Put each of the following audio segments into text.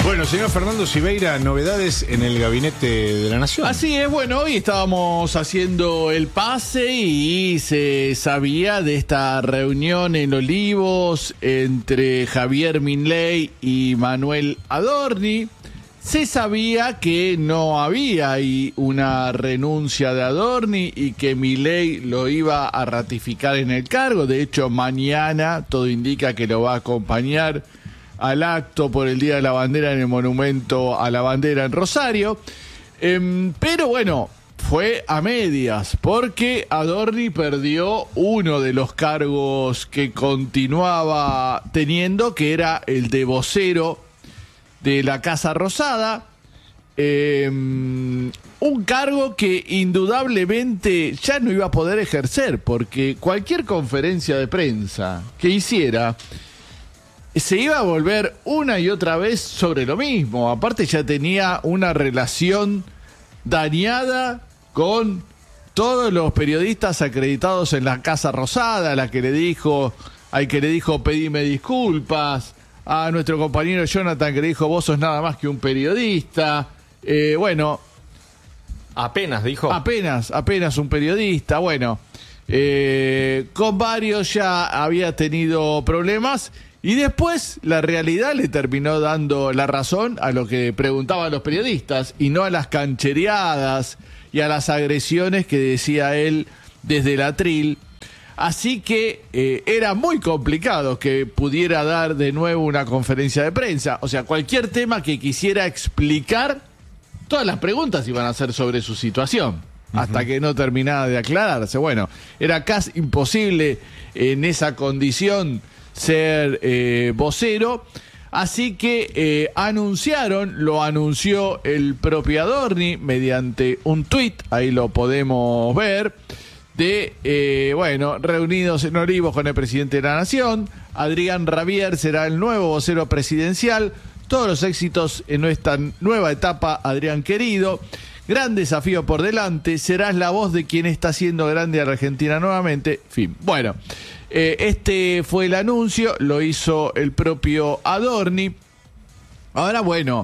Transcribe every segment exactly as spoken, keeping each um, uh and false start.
Bueno, señor Fernando Siveira, novedades en el Gabinete de la Nación. Así es, bueno, hoy estábamos haciendo el pase y se sabía de esta reunión en Olivos entre Javier Milei y Manuel Adorni. Se sabía que no había ahí una renuncia de Adorni y que Milei lo iba a ratificar en el cargo. De hecho, mañana todo indica que lo va a acompañar al acto por el Día de la Bandera en el Monumento a la Bandera en Rosario. Eh, pero bueno, fue a medias, porque Adorni perdió uno de los cargos que continuaba teniendo, que era el de vocero de la Casa Rosada. Eh, un cargo que indudablemente ya no iba a poder ejercer, porque cualquier conferencia de prensa que hiciera se iba a volver una y otra vez sobre lo mismo. Aparte ya tenía una relación dañada con todos los periodistas acreditados en la Casa Rosada, la que le dijo, al que le dijo pedime disculpas, a nuestro compañero Jonathan que le dijo vos sos nada más que un periodista. Eh, bueno, apenas dijo. Apenas, apenas un periodista. Bueno, eh, con varios ya había tenido problemas. Y después la realidad le terminó dando la razón a lo que preguntaban los periodistas y no a las canchereadas y a las agresiones que decía él desde el atril. Así que eh, era muy complicado que pudiera dar de nuevo una conferencia de prensa. O sea, cualquier tema que quisiera explicar, todas las preguntas iban a ser sobre su situación, uh-huh, hasta que no terminaba de aclararse. Bueno, era casi imposible en esa condición ser eh, vocero, así que eh, anunciaron, lo anunció el propio Adorni mediante un tuit, ahí lo podemos ver, de, eh, bueno, reunidos en Olivos con el presidente de la Nación. Adrián Rabier será el nuevo vocero presidencial. Todos los éxitos en esta nueva etapa, Adrián querido. Gran desafío por delante, serás la voz de quien está haciendo grande a la Argentina nuevamente. Fin. Bueno, eh, este fue el anuncio, lo hizo el propio Adorni. Ahora, bueno,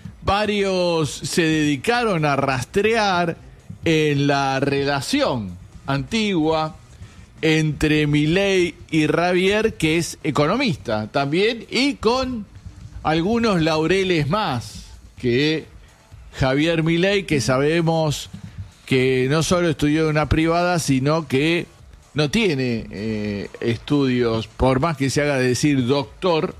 varios se dedicaron a rastrear en la relación antigua entre Milei y Rabier, que es economista también, y con algunos laureles más que Javier Milei, que sabemos que no solo estudió en una privada, sino que no tiene eh, estudios, por más que se haga decir doctor,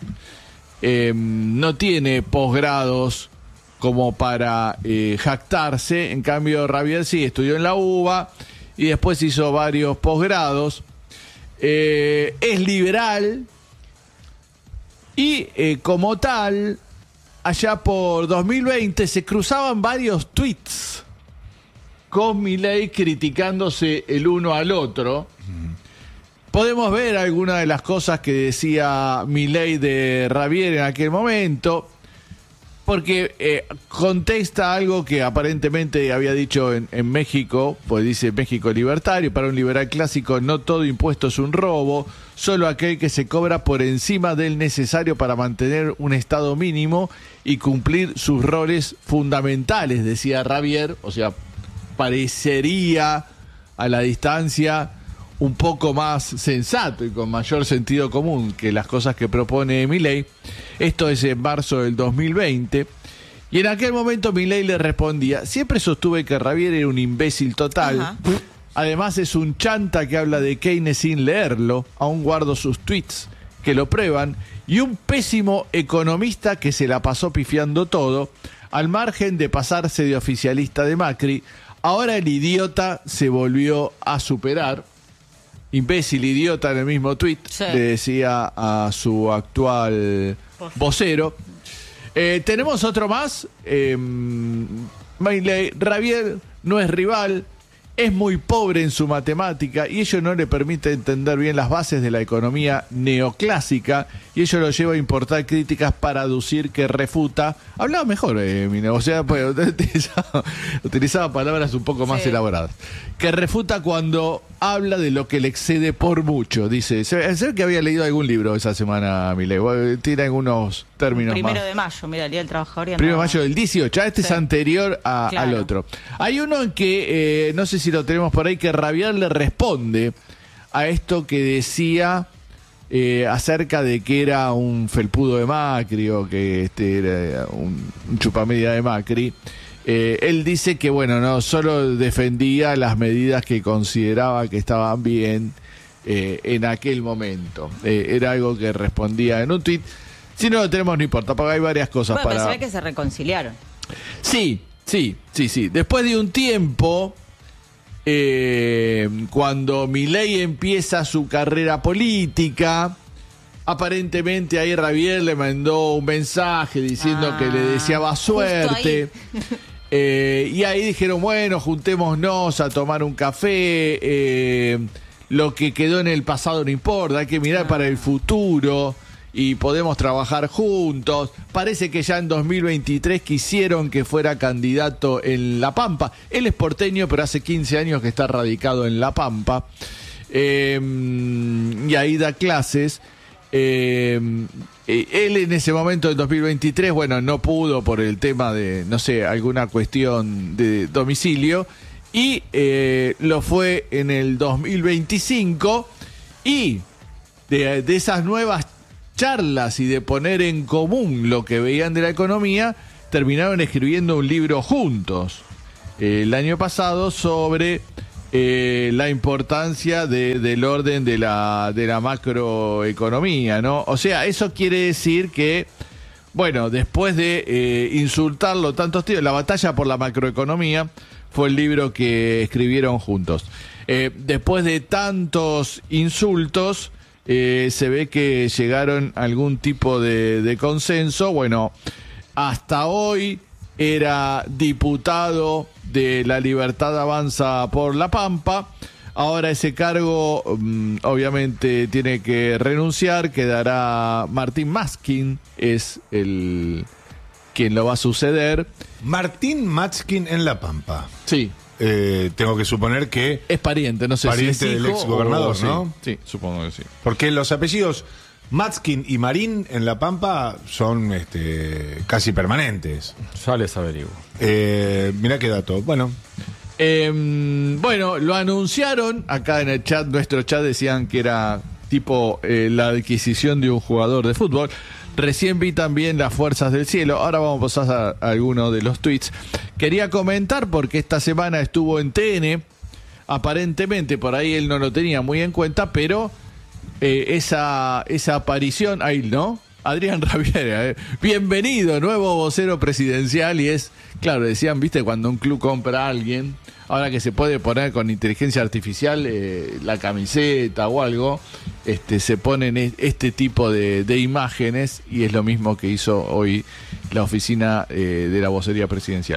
eh, no tiene posgrados como para eh, jactarse. En cambio, Rabier sí estudió en la UBA y después hizo varios posgrados. Eh, es liberal y eh, como tal, allá por dos mil veinte se cruzaban varios tweets con Milei criticándose el uno al otro. Podemos ver algunas de las cosas que decía Milei de Rabier en aquel momento, porque eh, contesta algo que aparentemente había dicho en, en México, pues dice México libertario, para un liberal clásico no todo impuesto es un robo, solo aquel que se cobra por encima del necesario para mantener un estado mínimo y cumplir sus roles fundamentales, decía Rabier. O sea, parecería a la distancia un poco más sensato y con mayor sentido común que las cosas que propone Milei. Esto es en marzo del dos mil veinte. Y en aquel momento Milei le respondía: siempre sostuve que Rabier era un imbécil total. Ajá. Además es un chanta que habla de Keynes sin leerlo. Aún guardo sus tweets que lo prueban. Y un pésimo economista que se la pasó pifiando todo, al margen de pasarse de oficialista de Macri. Ahora el idiota se volvió a superar. Imbécil, idiota, en el mismo tuit, sí, le decía a su actual vocero. Eh, tenemos otro más. Eh, Milei, Rabier no es rival, es muy pobre en su matemática y ello no le permite entender bien las bases de la economía neoclásica y ello lo lleva a importar críticas para aducir que refuta. Hablaba mejor, eh, mi negociado, pues, utilizaba, utilizaba palabras un poco más sí. elaboradas. Que refuta cuando habla de lo que le excede por mucho. Dice, se ve que había leído algún libro esa semana, Milei. Tiene algunos términos Primero más. de mayo, mira, el Día del Trabajador. Y Primero de andaba- mayo del dieciocho. Este Sí. es anterior a- Claro. al otro. Hay uno en que, eh, no sé si lo tenemos por ahí, que Rabier le responde a esto que decía eh, acerca de que era un felpudo de Macri o que este era un, un chupamedia de Macri. Eh, él dice que, bueno, no solo defendía las medidas que consideraba que estaban bien eh, en aquel momento. Eh, era algo que respondía en un tuit. Si no lo tenemos, no importa, porque hay varias cosas Bueno, pero para... se ve que se reconciliaron. Sí, sí, sí, sí. Después de un tiempo, eh, cuando Milei empieza su carrera política, aparentemente ahí Rabier le mandó un mensaje diciendo Ah, que le deseaba justo suerte. ahí. Eh, y ahí dijeron, bueno, juntémonos a tomar un café. eh, lo que quedó en el pasado no importa, hay que mirar para el futuro y podemos trabajar juntos. Parece que ya en dos mil veintitrés quisieron que fuera candidato en La Pampa. Él es porteño, pero hace quince años que está radicado en La Pampa. Eh, y ahí da clases. Eh, eh, él en ese momento, en dos mil veintitrés, bueno, no pudo por el tema de, no sé, alguna cuestión de domicilio. Y eh, lo fue en el dos mil veinticinco. Y de, de esas nuevas charlas y de poner en común lo que veían de la economía, terminaron escribiendo un libro juntos eh, el año pasado sobre eh, la importancia de, del orden de la, de la macroeconomía, ¿no? O sea, eso quiere decir que, bueno, después de eh, insultarlo tantos tíos, la batalla por la macroeconomía fue el libro que escribieron juntos. Eh, después de tantos insultos, Eh, se ve que llegaron a algún tipo de, de consenso. Bueno, hasta hoy era diputado de La Libertad Avanza por La Pampa. Ahora ese cargo um, obviamente tiene que renunciar. Quedará Martín Matzkin, es el quien lo va a suceder. Martín Matzkin en La Pampa. Sí. Eh, tengo que suponer que... Es pariente, no sé Pariente si es del hijo ex gobernador, o- sí, ¿no? Sí, supongo que sí. Porque los apellidos Matzkin y Marín en La Pampa son este, casi permanentes. Ya les averiguo. Eh, mirá qué dato. Bueno, Eh, bueno, lo anunciaron acá en el chat, nuestro chat decían que era tipo eh, la adquisición de un jugador de fútbol. Recién vi también las fuerzas del cielo. Ahora vamos a pasar a algunos de los tweets. Quería comentar porque esta semana estuvo en T N. Aparentemente por ahí él no lo tenía muy en cuenta, pero eh, esa, esa aparición, ahí no, Adrián Rabiera, eh. bienvenido, nuevo vocero presidencial. Y es, claro, decían, viste, cuando un club compra a alguien, ahora que se puede poner con inteligencia artificial eh, la camiseta o algo, este, se ponen es- este tipo de, de imágenes, y es lo mismo que hizo hoy la oficina eh, de la vocería presidencial.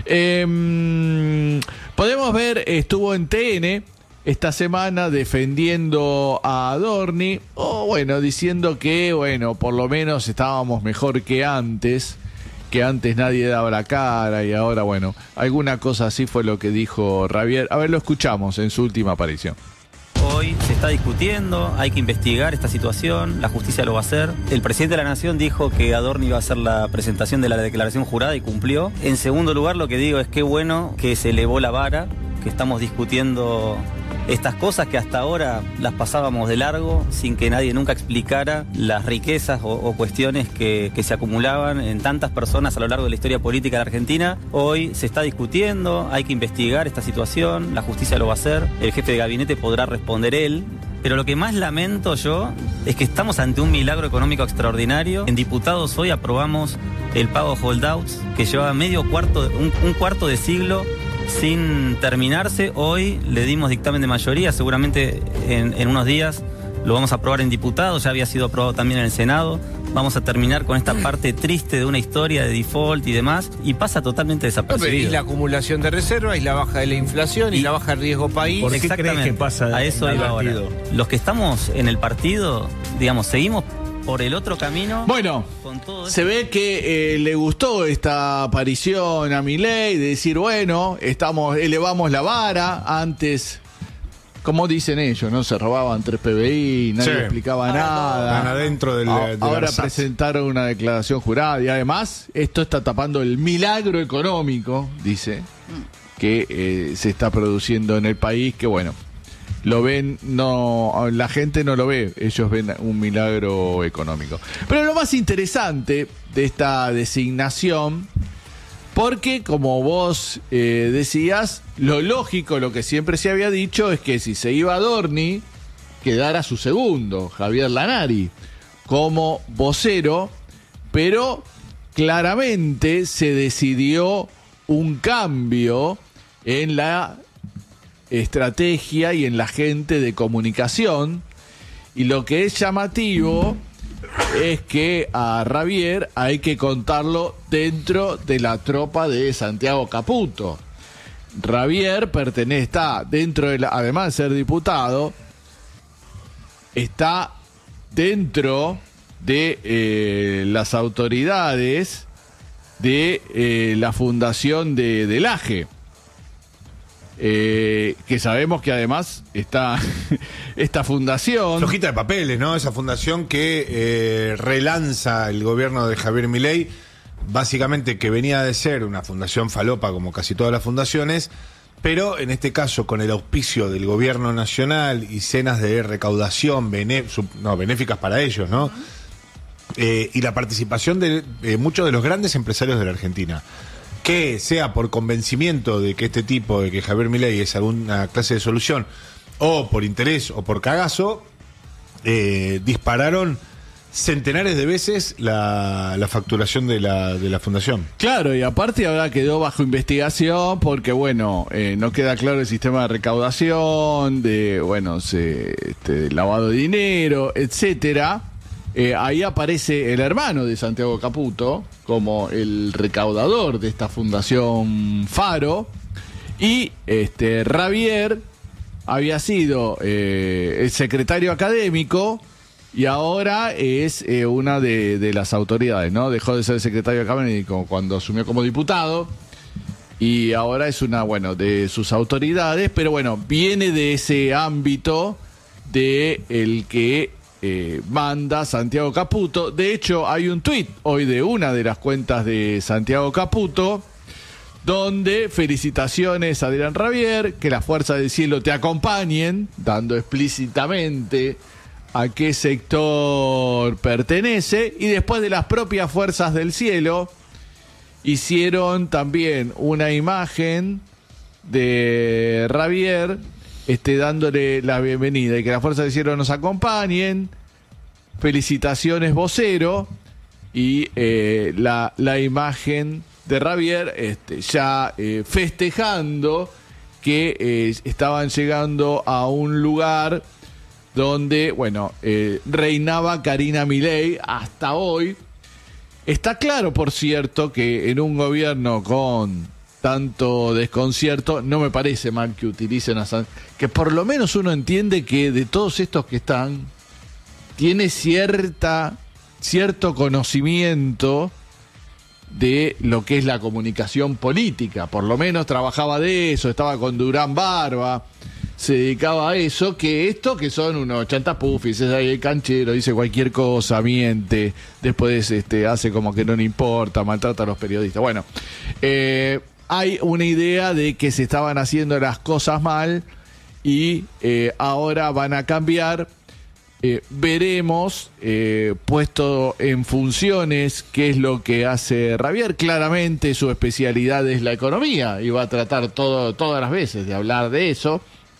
Eh, podemos ver, estuvo en T N esta semana defendiendo a Adorni, o bueno, diciendo que, bueno, por lo menos estábamos mejor que antes, que antes nadie daba la cara, y ahora, bueno, alguna cosa así fue lo que dijo Rabier. A ver, lo escuchamos en su última aparición. Hoy se está discutiendo, hay que investigar esta situación, la justicia lo va a hacer. El presidente de la Nación dijo que Adorni iba a hacer la presentación de la declaración jurada y cumplió. En segundo lugar, lo que digo es que bueno que se elevó la vara, que estamos discutiendo estas cosas que hasta ahora las pasábamos de largo sin que nadie nunca explicara las riquezas o, o cuestiones que, que se acumulaban en tantas personas a lo largo de la historia política de la Argentina. Hoy se está discutiendo, hay que investigar esta situación, la justicia lo va a hacer, el jefe de gabinete podrá responder él. Pero lo que más lamento yo es que estamos ante un milagro económico extraordinario. En diputados hoy aprobamos el pago de holdouts que llevaba medio cuarto, un, un cuarto de siglo sin terminarse. Hoy le dimos dictamen de mayoría, seguramente en, en unos días lo vamos a aprobar en diputados, ya había sido aprobado también en el Senado. Vamos a terminar con esta parte triste de una historia de default y demás, y pasa totalmente Y desapercibido. la acumulación de reservas, y la baja de la inflación, y, Y- la baja del riesgo país. ¿Por qué crees Exactamente. que pasa A eso en el iba ahora. partido? Los que estamos en el partido, digamos, seguimos por el otro camino. Bueno, con todo se ve que eh, le gustó esta aparición a Milei, de decir, bueno, estamos, elevamos la vara. Antes como dicen ellos, ¿no? Se robaban tres P B I, nadie Sí. explicaba Ahora nada. Están adentro del, A- del Ahora ARSAT. presentaron una declaración jurada y además esto está tapando el milagro económico, dice, que eh, se está produciendo en el país, que bueno, lo ven, no, la gente no lo ve, ellos ven un milagro económico. Pero lo más interesante de esta designación, porque como vos eh, decías, lo lógico, lo que siempre se había dicho es que si se iba Adorni, quedara su segundo, Javier Lanari, como vocero, pero claramente se decidió un cambio en la estrategia y en la gente de comunicación, y lo que es llamativo es que a Javier hay que contarlo dentro de la tropa de Santiago Caputo. Javier pertenece, está dentro de la, además de ser diputado, está dentro de eh, las autoridades de eh, la fundación de, del A G E. Eh, que sabemos que además está esta fundación. Flojita de papeles, ¿no? Esa fundación que eh, relanza el gobierno de Javier Milei, básicamente que venía de ser una fundación falopa como casi todas las fundaciones, pero en este caso con el auspicio del gobierno nacional y cenas de recaudación bené- sub- no, benéficas para ellos, ¿no? Eh, y la participación de eh, muchos de los grandes empresarios de la Argentina, que sea por convencimiento de que este tipo, de que Javier Milei es alguna clase de solución, o por interés o por cagazo, eh, dispararon centenares de veces la, la facturación de la, de la fundación. Claro, y aparte ahora quedó bajo investigación porque, bueno, eh, no queda claro el sistema de recaudación, de, bueno, se, este, lavado de dinero, etcétera. Eh, ahí aparece el hermano de Santiago Caputo como el recaudador de esta fundación Faro, y este Javier había sido eh, el secretario académico y ahora es eh, una de, de las autoridades, ¿no? Dejó de ser secretario académico cuando asumió como diputado y ahora es una, bueno, de sus autoridades, pero bueno, viene de ese ámbito de el que eh, manda Santiago Caputo. De hecho, hay un tuit hoy de una de las cuentas de Santiago Caputo donde felicitaciones a Adrián Javier, que las fuerzas del cielo te acompañen, dando explícitamente a qué sector pertenece, y después de las propias fuerzas del cielo hicieron también una imagen de Javier este, dándole la bienvenida y que las fuerzas del cielo nos acompañen, felicitaciones vocero, y eh, la, la imagen de Javier este, ya eh, festejando que eh, estaban llegando a un lugar donde, bueno, eh, reinaba Karina Milei hasta hoy. Está claro, por cierto, que en un gobierno con tanto desconcierto, no me parece mal que utilicen a San... que por lo menos uno entiende que de todos estos que están, tiene cierta, cierto conocimiento de lo que es la comunicación política. Por lo menos trabajaba de eso, estaba con Durán Barba, se dedicaba a eso, que esto que son unos chantapufis, es ahí el canchero, dice cualquier cosa, miente, después este, hace como que no le importa, maltrata a los periodistas. Bueno, eh, hay una idea de que se estaban haciendo las cosas mal y eh, ahora van a cambiar. Eh, veremos, eh, puesto en funciones, qué es lo que hace Javier. Claramente su especialidad es la economía y va a tratar todo, todas las veces de hablar de eso.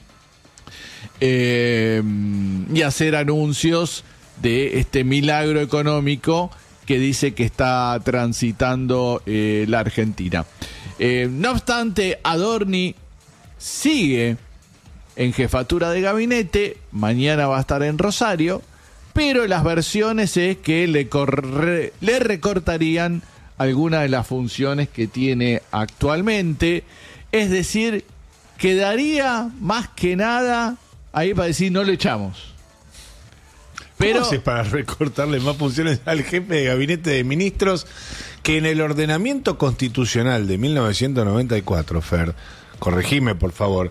Eh, y hacer anuncios de este milagro económico que dice que está transitando eh, la Argentina. Eh, no obstante, Adorni sigue en jefatura de gabinete, mañana va a estar en Rosario, pero las versiones es que le, corre, le recortarían algunas de las funciones que tiene actualmente, es decir, quedaría más que nada ahí para decir no le echamos. Pero ¿cómo haces para recortarle más funciones al jefe de gabinete de ministros que en el ordenamiento constitucional de mil novecientos noventa y cuatro, Fer, corregime por favor,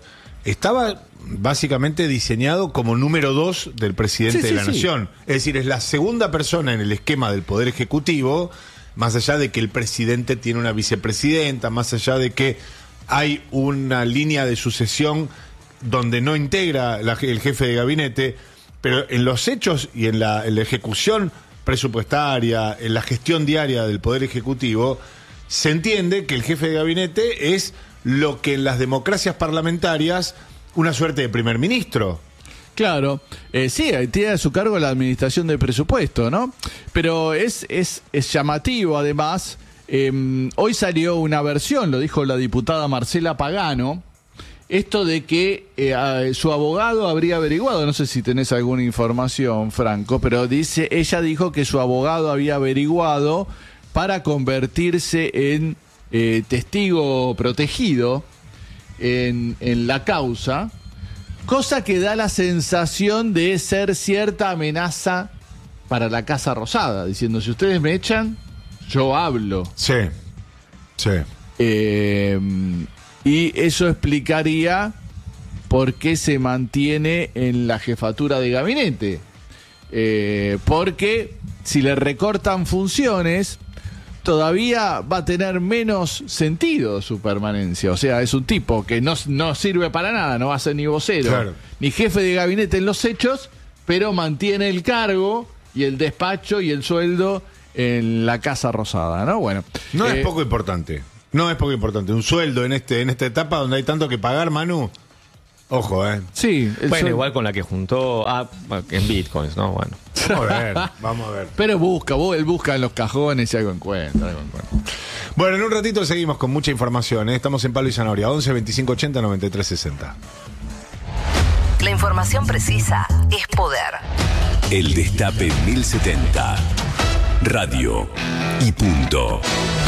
estaba básicamente diseñado como número dos del presidente Sí, de sí, la sí. nación. Es decir, es la segunda persona en el esquema del Poder Ejecutivo, más allá de que el presidente tiene una vicepresidenta, más allá de que hay una línea de sucesión donde no integra la- el jefe de gabinete, pero en los hechos y en la, en la ejecución presupuestaria, en la gestión diaria del Poder Ejecutivo, se entiende que el jefe de gabinete es lo que en las democracias parlamentarias una suerte de primer ministro. Claro, eh, sí, tiene a su cargo la administración del presupuesto, ¿no? Pero es, es, es llamativo, además, eh, hoy salió una versión, lo dijo la diputada Marcela Pagano, esto de que eh, a- su abogado habría averiguado, no sé si tenés alguna información, Franco, pero dice, ella dijo que su abogado había averiguado para convertirse en eh, testigo protegido en, en la causa, cosa que da la sensación de ser cierta amenaza para la Casa Rosada, diciendo, si ustedes me echan, yo hablo. Sí, sí. Eh, y eso explicaría por qué se mantiene en la jefatura de gabinete. Eh, porque si le recortan funciones, todavía va a tener menos sentido su permanencia. O sea, es un tipo que no, no sirve para nada, no va a ser ni vocero, Claro. ni jefe de gabinete en los hechos, pero mantiene el cargo y el despacho y el sueldo en la Casa Rosada, ¿no? Bueno. No eh, es poco importante. No es poco importante. Un sueldo en este en esta etapa donde hay tanto que pagar, Manu. Ojo, ¿eh? Sí, el Bueno, sueldo- igual con la que juntó ah, en bitcoins, ¿no? Bueno. Vamos a ver, vamos a ver. Pero busca, bu- él busca en los cajones y algo encuentra, algo encuentra. Bueno, en un ratito seguimos con mucha información, ¿eh? Estamos en Palo y Zanahoria, once veinticinco ochenta noventa y tres sesenta. La información precisa es poder. El Destape mil setenta. Radio y punto.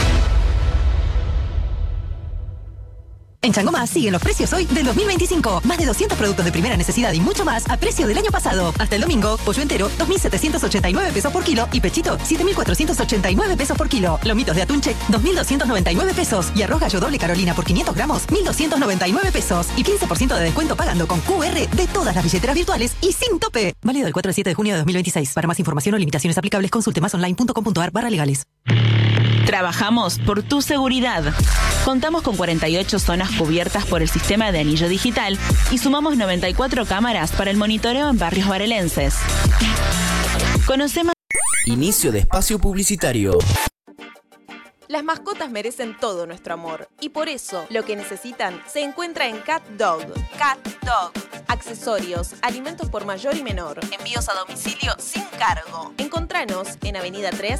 En Chango Más siguen los precios hoy del dos mil veinticinco. Más de doscientos productos de primera necesidad y mucho más a precio del año pasado. Hasta el domingo, pollo entero, dos mil setecientos ochenta y nueve pesos por kilo y pechito, siete mil cuatrocientos ochenta y nueve pesos por kilo. Lomitos de atún check, dos mil doscientos noventa y nueve pesos. Y arroz gallo doble Carolina por quinientos gramos, mil doscientos noventa y nueve pesos. Y quince por ciento de descuento pagando con Q R de todas las billeteras virtuales y sin tope. Válido del cuatro al siete de junio de dos mil veintiséis. Para más información o limitaciones aplicables, consulte más online punto com punto ar barra legales. Trabajamos por tu seguridad. Contamos con cuarenta y ocho zonas cubiertas por el sistema de anillo digital y sumamos noventa y cuatro cámaras para el monitoreo en barrios varelenses. Conoce más. Inicio de espacio publicitario. Las mascotas merecen todo nuestro amor y por eso lo que necesitan se encuentra en Cat Dog. Cat Dog. Accesorios, alimentos por mayor y menor, envíos a domicilio sin cargo. Encontranos en Avenida tres,